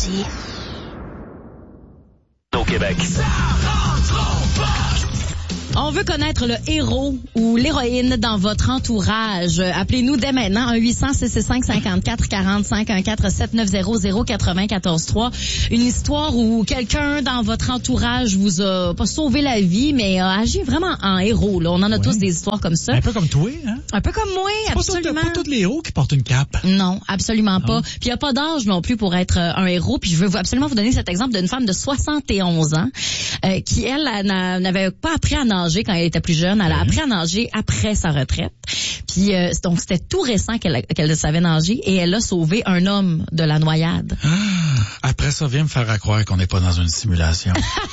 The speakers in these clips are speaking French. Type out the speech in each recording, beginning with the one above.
Énergie. Au Québec. On veut connaître le héros ou l'héroïne dans votre entourage. Appelez-nous dès maintenant, 1-800-665-5440, 514-7900-943. Une histoire où quelqu'un dans votre entourage vous a pas sauvé la vie, mais a agi vraiment en héros. Là. On en a tous des histoires comme ça. Un peu comme toi, hein? Un peu comme moi, absolument. Pas tous les héros qui portent une cape. Non, absolument pas. Puis il n'y a pas d'âge non plus pour être un héros. Puis je veux absolument vous donner cet exemple d'une femme de 71 ans qui, elle, n'avait pas appris à nager quand elle était plus jeune. Elle a appris à nager après sa retraite. Puis donc c'était tout récent qu'elle savait nager et elle a sauvé un homme de la noyade. Après ça, viens me faire croire qu'on n'est pas dans une simulation.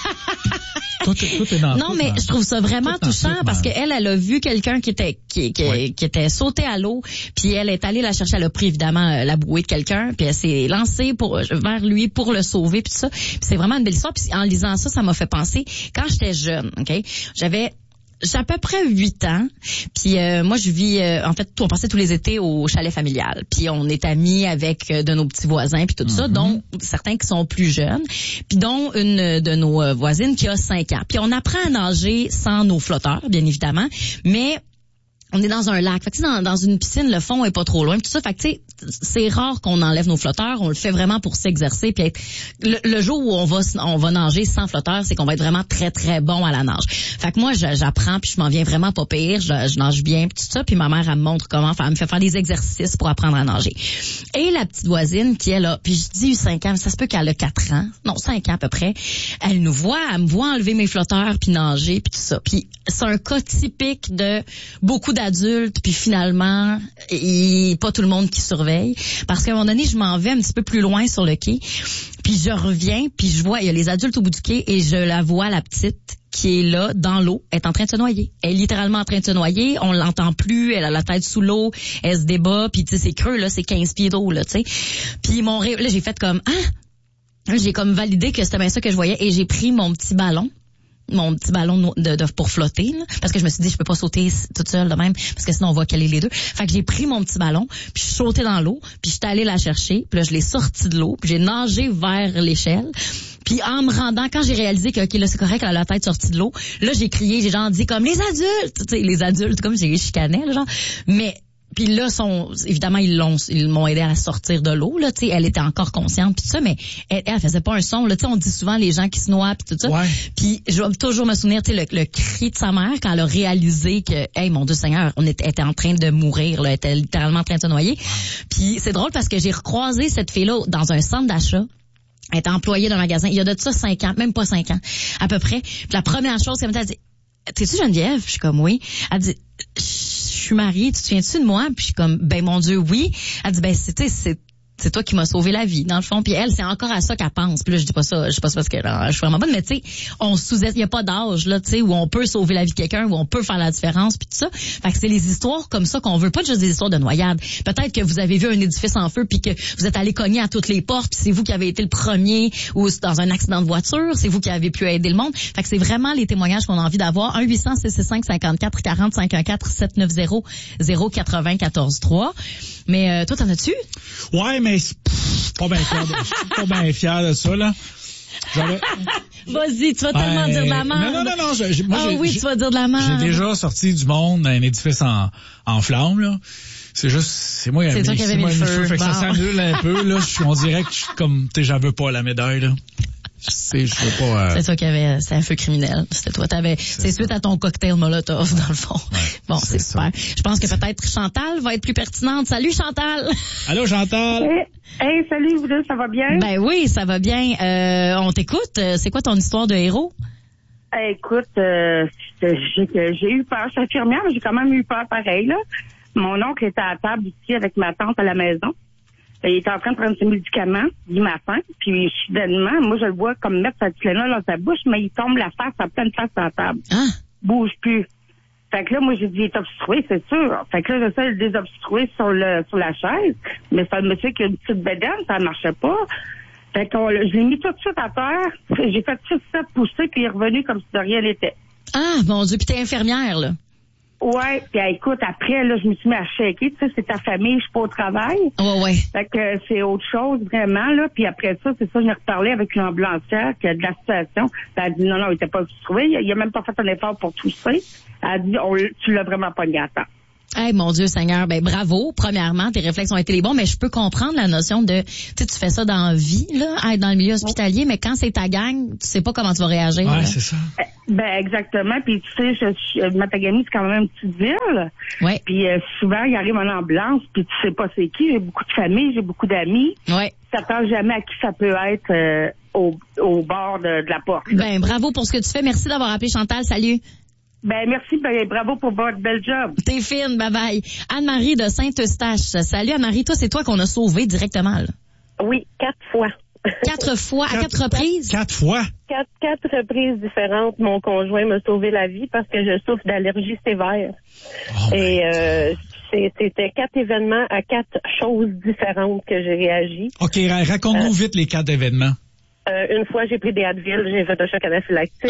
Tout est dans non, mais je trouve ça vraiment touchant parce qu'elle a vu quelqu'un qui était sauté à l'eau, puis elle est allée la chercher. Elle a pris évidemment la bouée de quelqu'un, puis elle s'est lancée vers lui pour le sauver, puis tout ça. Puis c'est vraiment une belle histoire. Puis en lisant ça m'a fait penser quand j'étais jeune, ok, j'ai à peu près 8 ans, puis moi je vis en fait on passait tous les étés au chalet familial, puis on est amis avec de nos petits voisins puis tout ça, dont certains qui sont plus jeunes, puis dont une de nos voisines qui a 5 ans. Puis on apprend à nager sans nos flotteurs bien évidemment, mais on est dans un lac. Fait que dans une piscine, le fond est pas trop loin. Tout ça, fait que tu sais, c'est rare qu'on enlève nos flotteurs. On le fait vraiment pour s'exercer. Puis le jour où on va nager sans flotteurs, c'est qu'on va être vraiment très très bon à la nage. Fait que moi, j'apprends puis je m'en viens vraiment pas pire. Je nage bien puis tout ça. Puis ma mère elle me montre comment. Elle me fait faire des exercices pour apprendre à nager. Et la petite voisine qui est là, puis je dis 5 ans, ça se peut qu'elle a 4 ans, non 5 ans à peu près. Elle me voit enlever mes flotteurs puis nager puis tout ça. Puis c'est un cas typique de beaucoup d'adultes, puis finalement, pas tout le monde qui surveille. Parce qu'à un moment donné, je m'en vais un petit peu plus loin sur le quai, puis je reviens, puis je vois, il y a les adultes au bout du quai, et je la vois, la petite, qui est là, dans l'eau, elle est en train de se noyer. Elle est littéralement en train de se noyer, on l'entend plus, elle a la tête sous l'eau, elle se débat, puis tu sais, c'est creux, là, c'est 15 pieds d'eau, là, tu sais. Puis là, j'ai fait comme, j'ai comme validé que c'était bien ça que je voyais, et j'ai pris mon petit ballon pour flotter, là, parce que je me suis dit je peux pas sauter toute seule de même parce que sinon on va caler les deux. Fait que j'ai pris mon petit ballon, puis je suis sautée dans l'eau, puis j'étais allée la chercher, puis là je l'ai sortie de l'eau, puis j'ai nagé vers l'échelle. Puis en me rendant, quand j'ai réalisé que OK, là c'est correct, elle a la tête sortie de l'eau, là j'ai crié, j'ai genre dit comme les adultes, tu sais, les adultes comme j'ai chicané, là, genre, mais puis là, évidemment, ils m'ont aidé à sortir de l'eau, là, tu sais, elle était encore consciente, puis tout ça, mais elle faisait pas un son, là, tu sais, on dit souvent les gens qui se noient, puis tout ça. Ouais. Puis je vais toujours me souvenir, tu sais, le cri de sa mère quand elle a réalisé que, hey, mon Dieu Seigneur, elle était en train de mourir, là, elle était littéralement en train de se noyer. Puis c'est drôle parce que j'ai recroisé cette fille-là dans un centre d'achat. Elle était employée d'un magasin, il y a de ça 5 ans, même pas 5 ans, à peu près. Puis la première chose qu'elle m'a dit, t'es-tu Geneviève? Je suis comme, oui. Elle dit, je suis mariée, tu te souviens-tu de moi? Puis je suis comme, ben mon Dieu, oui. Elle dit, ben c'est toi qui m'as sauvé la vie, dans le fond. Puis elle, c'est encore à ça qu'elle pense. Puis là, je dis pas ça parce que je suis vraiment bonne, mais tu sais, il y a pas d'âge, là, tu sais, où on peut sauver la vie de quelqu'un, où on peut faire la différence, puis tout ça. Fait que c'est les histoires comme ça qu'on veut, pas juste des histoires de noyade. Peut-être que vous avez vu un édifice en feu, puis que vous êtes allé cogner à toutes les portes, puis c'est vous qui avez été le premier, ou dans un accident de voiture, c'est vous qui avez pu aider le monde. Fait que c'est vraiment les témoignages qu'on a envie d'avoir. 1-800-665-5440, 514-7900-943. Mais toi, t'en as-tu? Ouais, mais pas bien fier de ça, là. Vas-y, tu vas tellement dire de la merde. Non. Tu vas dire de la merde. J'ai déjà sorti du monde d'un édifice en flammes, là. C'est moi toi qui avais mis le feu. Fait que ça s'annule un peu, là. On dirait que je suis comme, j'en veux pas la médaille, là. Je veux pas. C'est toi qui avait, c'est un feu criminel. C'était toi, c'est suite à ton cocktail Molotov, dans le fond. Ouais, bon, c'est super. Je pense que peut-être Chantal va être plus pertinente. Salut Chantal! Allô Chantal! Hey, salut vous deux, ça va bien? Ben oui, ça va bien. On t'écoute. C'est quoi ton histoire de héros? Écoute, j'ai eu peur. Je suis infirmière, mais j'ai quand même eu peur pareil, là. Mon oncle était à table ici avec ma tante à la maison. Il était en train de prendre ses médicaments du matin, puis soudainement, moi je le vois comme mettre sa Tylenol dans sa bouche, mais il tombe la face en pleine face sur la table. Bouge plus. Fait que là, moi j'ai dit, il est obstrué, c'est sûr. Fait que là, j'essaie de le désobstruer sur la chaise, mais c'est un monsieur qui a une petite bédaine, ça marchait pas. Fait que je l'ai mis tout de suite à terre, j'ai fait 6-7 poussées, puis il est revenu comme si de rien n'était. Ah, mon Dieu, puis t'es infirmière, là? Ouais, puis écoute, après, là, je me suis mis à shaker, tu sais, c'est ta famille, je suis pas au travail. Ouais. Fait que c'est autre chose, vraiment, là. Puis après ça, c'est ça, je l'ai reparlé avec l'ambulancière de la situation. Puis elle a dit, non, il était pas trouvé. Il a même pas fait un effort pour tousser. Elle a dit, tu l'as vraiment pogné à temps. Hey, mon Dieu Seigneur, ben bravo. Premièrement, tes réflexes ont été les bons, mais je peux comprendre la notion de, tu fais ça dans la vie, là, être dans le milieu hospitalier, mais quand c'est ta gang, tu sais pas comment tu vas réagir. Ouais, là. c'est ça. Ben exactement. Puis tu sais, Matagami, c'est quand même une petite ville. Ouais. Puis souvent, il arrive en ambulance, puis tu sais pas c'est qui. J'ai beaucoup de famille, j'ai beaucoup d'amis. Ouais. Tu t'attends jamais à qui ça peut être au bord de la porte. Ben bravo pour ce que tu fais. Merci d'avoir appelé Chantal. Salut. Ben merci, bravo pour votre bel job. T'es fine, bye bye. Anne-Marie de Saint-Eustache. Salut Anne-Marie, toi c'est toi qu'on a sauvé directement là. Oui, 4 fois. 4 fois, à 4 reprises? 4 fois? 4 reprises différentes, mon conjoint m'a sauvé la vie parce que je souffre d'allergie sévère. Oh Et c'était 4 événements à 4 choses différentes que j'ai réagi. OK, raconte-nous vite les 4 événements. Une fois, j'ai pris des Advil, j'ai fait un choc anaphylactique.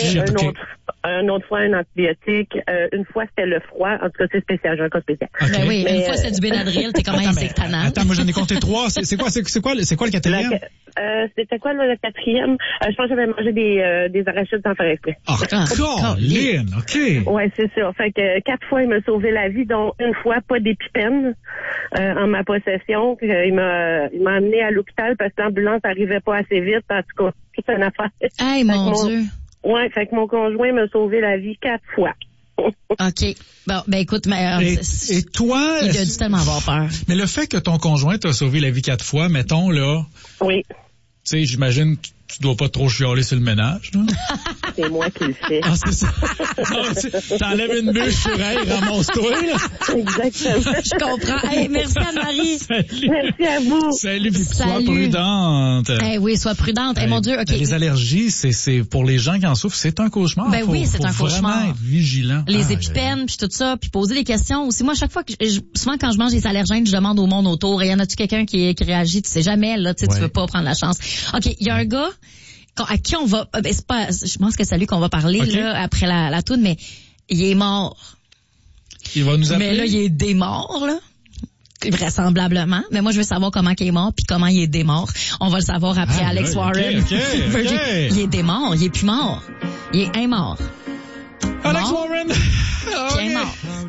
Une autre fois, un antibiotique. Une fois, c'était le froid. En tout cas, c'est spécial, j'ai un cas spécial. Okay. Ben oui, une fois, c'est du Benadryl, t'es comme insectanal. Attends, moi, j'en ai compté 3. C'est quoi le quatrième? C'était quoi, le quatrième? Je pense que j'avais mangé des arachides sans faire exprès. Oh, Colin, OK. Ouais, c'est ça. Fait que 4 fois, il m'a sauvé la vie, dont une fois, pas d'épipène en ma possession. Il m'a amené à l'hôpital parce que l'ambulance arrivait pas assez vite. En tout cas, c'est une affaire. Hey, mon Dieu. Ouais, fait que mon conjoint m'a sauvé la vie 4 fois. OK. Bon, ben écoute, mais et toi, il a dû tellement avoir peur. Mais le fait que ton conjoint t'a sauvé la vie 4 fois, mettons là. Oui. Tu sais, j'imagine que tu dois pas trop chialer sur le ménage, là. C'est moi qui le fais. Ah, c'est ça. T'enlèves une bûche pour elle, ramasse-toi, là. Exactement. Je comprends. Hey, merci Anne-Marie. Salut. Merci à vous. Salut, puis sois prudente. Eh oui, sois prudente. Eh mon Dieu, OK. Les allergies, c'est pour les gens qui en souffrent, c'est un cauchemar. Ben oui, c'est un cauchemar. Faut vraiment être vigilant. Les épipènes, puis tout ça, puis poser des questions. Aussi, moi, chaque fois souvent quand je mange des allergènes, je demande au monde autour, y en a-tu quelqu'un qui réagit? Tu sais jamais, là, tu veux pas prendre la chance. OK, il y a un gars à qui on va, c'est pas, je pense que c'est lui qu'on va parler, là, après la toune, mais il est mort. Il va nous appeler. Mais là, il est démort, là. Vraisemblablement. Mais moi, je veux savoir comment il est mort puis comment il est démort. On va le savoir après Alex Warren. Okay. Il est démort. Il est plus mort. Il est mort. Alex Warren! Qui est mort.